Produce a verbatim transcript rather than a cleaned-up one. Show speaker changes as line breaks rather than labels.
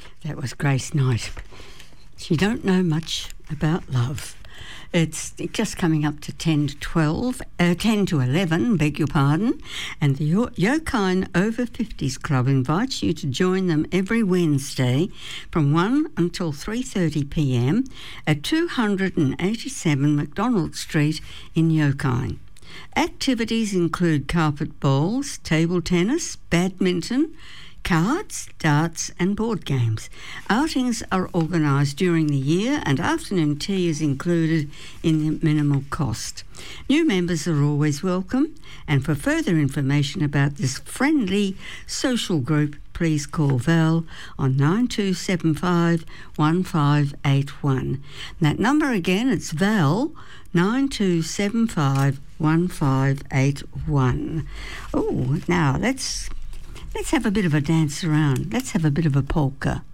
That was Grace Knight. She don't know much about love. It's just coming up to ten to twelve, uh, ten to eleven, beg your pardon, and the Yokine Over fifties Club invites you to join them every Wednesday from one until three thirty p m at two eighty-seven McDonald Street in Yokine. Activities include carpet bowls, table tennis, badminton, cards, darts and board games. Outings are organised during the year and afternoon tea is included in the minimal cost. New members are always welcome, and for further information about this friendly social group, please call Val on nine two seven five, one five eight one. That number again, it's Val, nine two seven five, one five eight one. Oh, now let's... Let's have a bit of a dance around. Let's have a bit of a polka.